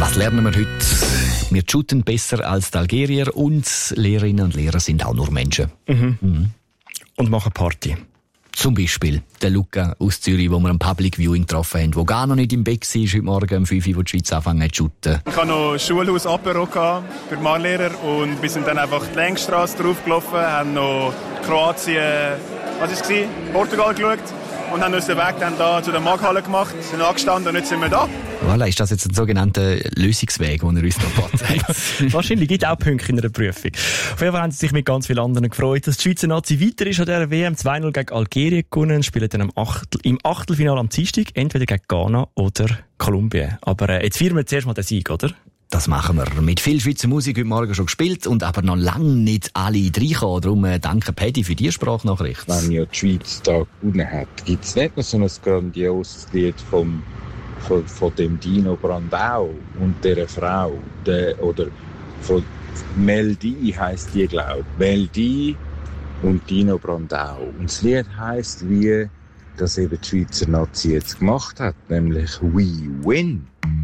Was lernen wir heute? Wir shooten besser als die Algerier und Lehrerinnen und Lehrer sind auch nur Menschen. Und machen Party. Zum Beispiel der Luca aus Zürich, wo wir am Public Viewing getroffen haben, der gar noch nicht im Bett war, heute Morgen um 5 Uhr, wo die Schweiz anfangen zu shooten. Ich hatte noch Schulhaus-Apero bei Marlehrer und wir sind dann einfach die Längsstrasse draufgelaufen, haben noch Kroatien, Portugal geschaut und haben uns den Weg dann da zu der Maghalle gemacht, sind angestanden und jetzt sind wir da. Voilà, ist das jetzt ein sogenannter Lösungsweg, den er uns noch zeigt? Wahrscheinlich gibt es auch Punkte in einer Prüfung. Auf jeden Fall haben sie sich mit ganz vielen anderen gefreut, dass die Schweizer Nazi weiter ist an dieser WM. 2-0 gegen Algerien gewonnen, spielen dann im Achtelfinale am Dienstag, entweder gegen Ghana oder Kolumbien. Aber jetzt feiern wir zuerst mal den Sieg, oder? Das machen wir. Mit viel Schweizer Musik heute Morgen schon gespielt und aber noch lange nicht alle reinkommen. Darum danke Paddy für die Sprachnachricht. Wenn ja die Schweiz da gewonnen hat, gibt es nicht noch so ein grandioses Lied von dem Dino Brandau und dieser Frau, oder von Mel D heisst die, glaube ich. Mel D und Dino Brandau. Und das Lied heisst, wie das eben die Schweizer Nazi jetzt gemacht hat, nämlich We Win.